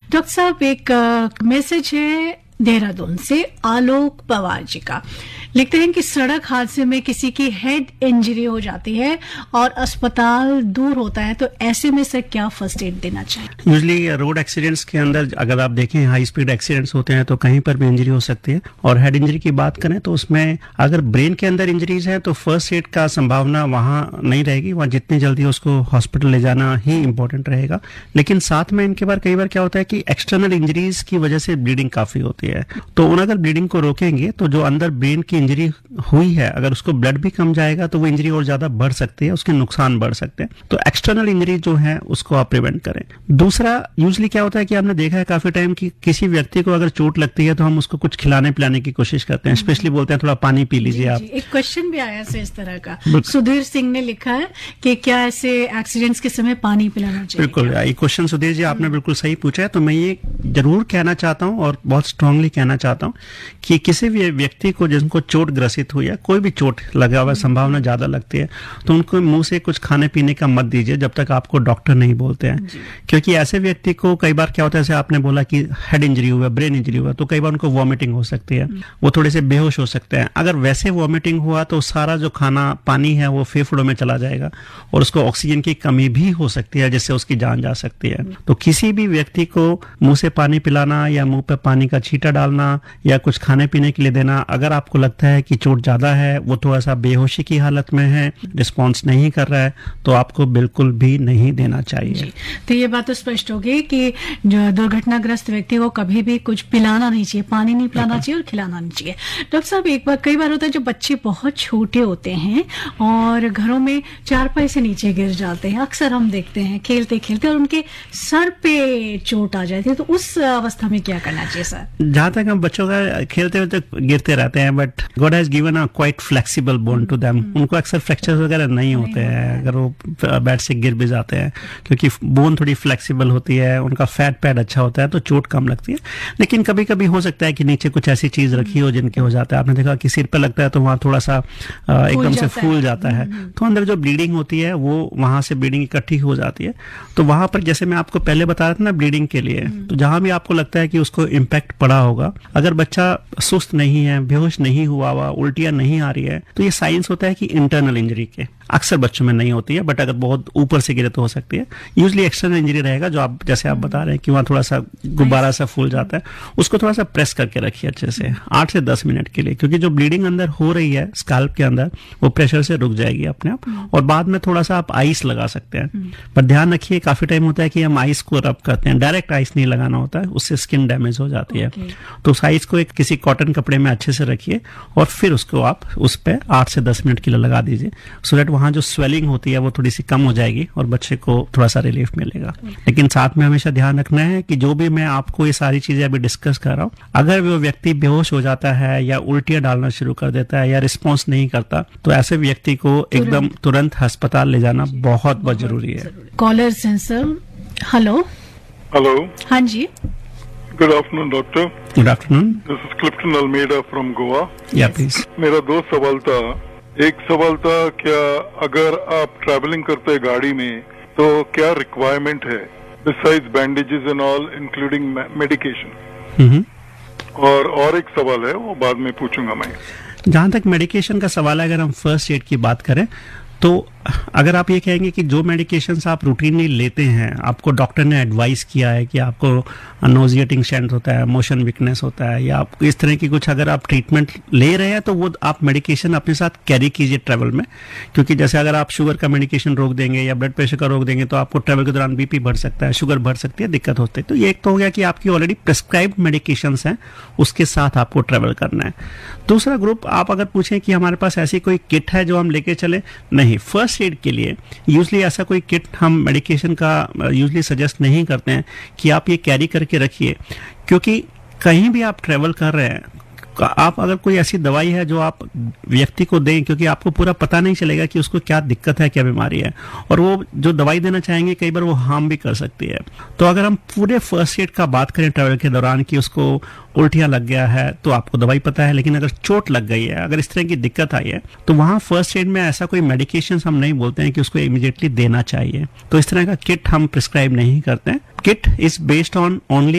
Doctor साहब, एक message है देहरादून से आलोक पवार जी का। लिखते हैं कि सड़क हादसे में किसी की हेड इंजरी हो जाती है और अस्पताल दूर होता है, तो ऐसे में सर क्या फर्स्ट एड देना चाहिए? यूजली रोड एक्सीडेंट्स के अंदर अगर आप देखें हाई स्पीड एक्सीडेंट्स होते हैं तो कहीं पर भी इंजरी हो सकती है। और हेड इंजरी की बात करें तो उसमें अगर ब्रेन के अंदर इंजरीज है तो फर्स्ट एड का संभावना वहां नहीं रहेगी, वहां जितनी जल्दी उसको हॉस्पिटल ले जाना ही इंपॉर्टेंट रहेगा। लेकिन साथ में इनके कई बार क्या होता है कि एक्सटर्नल इंजरीज की वजह से ब्लीडिंग काफी होती है, तो अगर ब्लीडिंग को रोकेंगे तो जो अंदर ब्रेन की इंजरी हुई है अगर उसको ब्लड भी कम जाएगा तो वो इंजरी और ज्यादा बढ़ सकती है, उसके नुकसान बढ़ सकते हैं। तो एक्सटर्नल इंजरी जो है उसको आप प्रिवेंट करें। दूसरा, यूजली क्या होता है कि आपने देखा है काफी टाइम कि किसी व्यक्ति को अगर चोट लगती है तो हम उसको कुछ खिलाने पिलाने की कोशिश करते हैं, स्पेशली बोलते हैं थोड़ा पानी पी लीजिए आप। एक क्वेश्चन भी आया है इस तरह का, सुधीर सिंह ने लिखा है कि क्या ऐसे एक्सीडेंट्स के समय पानी पिलाना चाहिए? बिल्कुल, ये क्वेश्चन सुधीर जी आपने बिल्कुल सही पूछा है। तो मैं ये जरूर कहना चाहता हूँ और बहुत स्ट्रांगली कहना चाहता हूँ कि किसी भी व्यक्ति को जिनको चोट ग्रसित हुई है, कोई भी चोट लगा हुआ संभावना ज्यादा लगती है, तो उनको मुंह से कुछ खाने पीने का मत दीजिए जब तक आपको डॉक्टर नहीं बोलते हैं। क्योंकि ऐसे व्यक्ति को कई बार क्या होता है, जैसे आपने बोला कि हेड इंजरी हुआ, ब्रेन इंजरी हुआ, तो कई बार उनको वॉमिटिंग हो सकती है, वो थोड़े से बेहोश हो सकते हैं। अगर वैसे वॉमिटिंग हुआ तो सारा जो खाना पानी है वो फेफड़ों में चला जाएगा और उसको ऑक्सीजन की कमी भी हो सकती है, जिससे उसकी जान जा सकती है। तो किसी भी व्यक्ति को मुंह से पानी पिलाना या मुंह पे पानी का छींटा डालना या कुछ खाने पीने के लिए देना, अगर आपको लगता है कि चोट ज्यादा है, वो थोड़ा सा बेहोशी की हालत में है, रिस्पॉन्स नहीं कर रहा है, तो आपको बिल्कुल भी नहीं देना चाहिए। तो ये बात तो स्पष्ट होगी कि जो दुर्घटनाग्रस्त व्यक्ति को कभी भी कुछ पिलाना नहीं चाहिए, पानी नहीं पिलाना चाहिए और खिलाना नहीं चाहिए। डॉक्टर साहब, कई बार होता है जो बच्चे बहुत छोटे होते हैं और घरों में चारपाई से नीचे गिर जाते हैं, अक्सर हम देखते हैं खेलते खेलते और उनके सर पे चोट आ जाती है, तो उस अवस्था में क्या करना चाहिए सर? जहां तक हम बच्चों का खेलते हुए तो गिरते रहते हैं, but God has given a quite flexible bone to them. उनको अक्सर फ्रैक्चर वगैरह नहीं होते हैं अगर वो बेड से गिर भी जाते हैं, क्योंकि बोन थोड़ी फ्लेक्सिबल होती है, उनका फैट पैड अच्छा होता है, तो चोट कम लगती है। लेकिन कभी कभी हो सकता है कि नीचे कुछ ऐसी चीज रखी हो जिनके हो जाता है। आपने देखा कि सिर पे लगता है तो वहां थोड़ा सा एकदम से फूल जाता है, तो अंदर जो ब्लीडिंग होती है वो वहां से ब्लीडिंग इकट्ठी हो जाती है। तो वहां पर जैसे मैं आपको पहले बता रहा था ना ब्लीडिंग के लिए, तो जहां भी आपको लगता है कि उसको इम्पैक्ट पड़ा होगा, अगर बच्चा सुस्त नहीं है, बेहोश नहीं हुआ, उल्टियां नहीं आ रही है, तो ये साइंस होता है कि इंटरनल इंजरी के। अक्सर बच्चों में नहीं होती है, बट अगर बहुत ऊपर से गिरे तो हो सकती है। यूजली एक्सटर्नल इंजरी रहेगा, जो आप जैसे आप बता रहे हैं कि वहां थोड़ा सा गुब्बारा सा फूल जाता है, उसको थोड़ा सा प्रेस करके रखिए अच्छे से 8 से 10 मिनट के लिए, क्योंकि जो ब्लीडिंग अंदर हो रही है स्कैल्प के अंदर, वो प्रेशर से रुक जाएगी अपने आप। और बाद में थोड़ा सा आप आइस लगा सकते हैं, पर ध्यान रखिए काफी टाइम होता है कि हम आइस को रब करते हैं, डायरेक्ट आइस नहीं लगाना होता है, उससे स्किन डैमेज हो जाती है। तो उस आइस को एक किसी कॉटन कपड़े में अच्छे से रखिए और फिर उसको आप उस पर 8 से 10 मिनट के लिए लगा दीजिए, सो दैट वहां जो स्वेलिंग होती है वो थोड़ी सी कम हो जाएगी और बच्चे को थोड़ा सा रिलीफ मिलेगा। लेकिन साथ में हमेशा ध्यान रखना है कि जो भी मैं आपको ये सारी चीजें अभी डिस्कस कर रहा हूँ, अगर वो व्यक्ति बेहोश हो जाता है या उल्टियां डालना शुरू कर देता है या रिस्पॉन्स नहीं करता, तो ऐसे व्यक्ति को एकदम तुरंत अस्पताल ले जाना बहुत बहुत जरूरी है। Collar sensor, hello. हेलो, हाँ जी, good afternoon doctor. Good afternoon, this is Clifton Almeida from Goa. या प्लीज। मेरा 2 सवाल था। एक सवाल था, क्या अगर आप ट्रैवलिंग करते हैं गाड़ी में तो क्या रिक्वायरमेंट है besides bandages and all including medication? और एक सवाल है, वो बाद में पूछूंगा मैं। जहां तक मेडिकेशन का सवाल है, अगर हम फर्स्ट एड की बात करें तो अगर आप ये कहेंगे कि जो मेडिकेशंस आप रूटीनली लेते हैं, आपको डॉक्टर ने एडवाइस किया है कि आपको नोजिएटिंग सेंस होता है, मोशन वीकनेस होता है, या आप इस तरह की कुछ अगर आप ट्रीटमेंट ले रहे हैं, तो वो आप मेडिकेशन अपने साथ कैरी कीजिए ट्रैवल में। क्योंकि जैसे अगर आप शुगर का मेडिकेशन रोक देंगे या ब्लड प्रेशर का रोक देंगे तो आपको ट्रैवल के दौरान बीपी बढ़ सकता है, शुगर बढ़ सकती है, दिक्कत होती है। तो ये एक तो हो गया कि आपकी ऑलरेडी प्रिस्क्राइब्ड मेडिकेशंस हैं, उसके साथ आपको ट्रैवल करना है। दूसरा ग्रुप, आप अगर पूछें कि हमारे पास ऐसी कोई किट है जो हम लेके चले, नहीं। फर्स्ट एड के लिए यूजली ऐसा कोई किट हम मेडिकेशन का यूजली सजेस्ट नहीं करते हैं कि आप ये कैरी करके रखिए, क्योंकि कहीं भी आप ट्रेवल कर रहे हैं, आप अगर कोई ऐसी दवाई है जो आप व्यक्ति को दें, क्योंकि आपको पूरा पता नहीं चलेगा कि उसको क्या दिक्कत है, क्या बीमारी है, और वो जो दवाई देना चाहेंगे कई बार वो हार्म भी कर सकती है। तो अगर हम पूरे फर्स्ट एड का बात करें ट्रैवल के दौरान कि उसको उल्टियां लग गया है तो आपको दवाई पता है, लेकिन अगर चोट लग गई है, अगर इस तरह की दिक्कत आई है, तो वहां फर्स्ट एड में ऐसा कोई मेडिकेशन हम नहीं बोलते हैं कि उसको इमीडिएटली देना चाहिए। तो इस तरह का किट हम प्रिस्क्राइब नहीं करते हैं। Kit is based on only